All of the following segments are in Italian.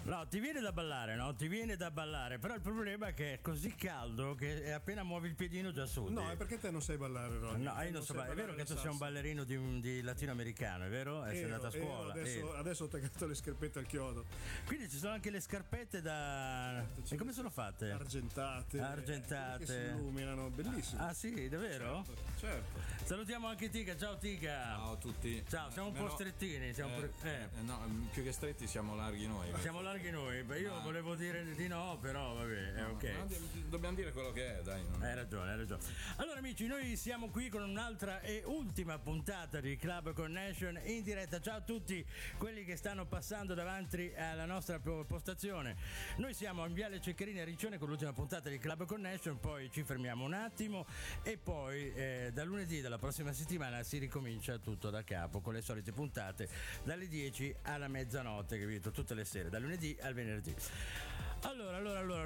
No, ti viene da ballare, no? Ti viene da ballare, però il problema è che è così caldo che appena muovi il piedino già sudi. No, è perché te non sai ballare, Ronny. No, io non so ballare. È vero che tu sei un ballerino di latinoamericano, è vero? Sei andato a scuola. Adesso ho attaccato le scarpette al chiodo. Quindi ci sono anche le scarpette da... E come sono fatte? Argentate. Che si illuminano, bellissime. Ah sì, davvero? Certo. Salutiamo anche Tica, ciao Tica. Ciao a tutti. Ciao, siamo un po' strettini. No, più che stretti siamo larghi noi. Siamo larghi noi, io volevo dire di no, però vabbè, è ok. Dobbiamo dire quello che è, dai. Hai ragione. Allora amici, noi siamo qui con un'altra e ultima puntata di Club Connection in diretta. Ciao a tutti quelli che stanno passando davanti alla nostra postazione. Noi siamo in Viale Ceccherini a Riccione con l'ultima puntata di Club Connection, poi ci fermiamo un attimo e poi da lunedì della prossima settimana si ricomincia tutto da capo con le solite puntate dalle 10 alla mezzanotte, capito? Tutte le sere, da lunedì al venerdì. Allora,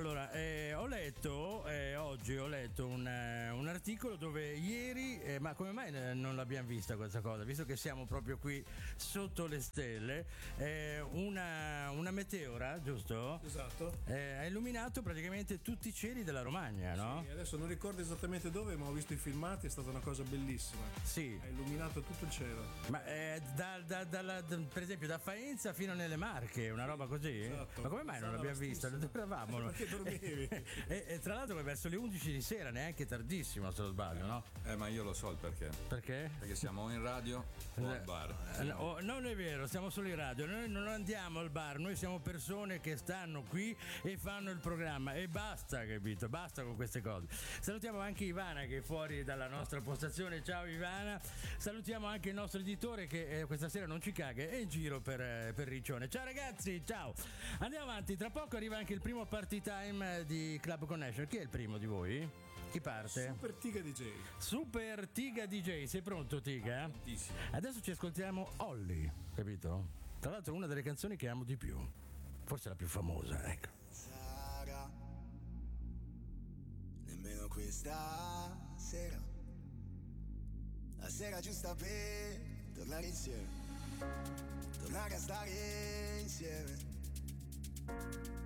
oggi ho letto un articolo dove ieri, ma come mai non l'abbiamo vista questa cosa, visto che siamo proprio qui sotto le stelle, una meteora, giusto? Esatto. Ha illuminato praticamente tutti i cieli della Romagna, no? Sì, adesso non ricordo esattamente dove, ma ho visto i filmati, è stata una cosa bellissima. Sì. Ha illuminato tutto il cielo. Ma per esempio da Faenza fino nelle Marche, una roba così? Esatto. Ma come mai non l'abbiamo vista? Dove eravamo? Perché dormivi? E tra l'altro verso le 11 di sera, neanche tardissimo se non sbaglio, no? Ma io lo so il perché. Perché? Perché siamo o in radio o al bar. Non è vero, siamo solo in radio, noi non andiamo al bar, noi siamo persone che stanno qui e fanno il programma e basta, capito? Basta con queste cose. Salutiamo anche Ivana che è fuori dalla nostra postazione. Ciao Ivana. Salutiamo anche il nostro editore che questa sera non ci caga, è in giro per Riccione. Ciao ragazzi, ciao. Andiamo avanti, tra poco arriva anche il primo party time di Club Connection. Chi è il primo di voi? Chi parte? Super Tiga DJ. Super Tiga DJ, sei pronto Tiga? Tantissimo. Adesso ci ascoltiamo Holly, capito? Tra l'altro una delle canzoni che amo di più, forse la più famosa, ecco. Sarà nemmeno questa sera, la sera giusta per tornare insieme, tornare a stare insieme.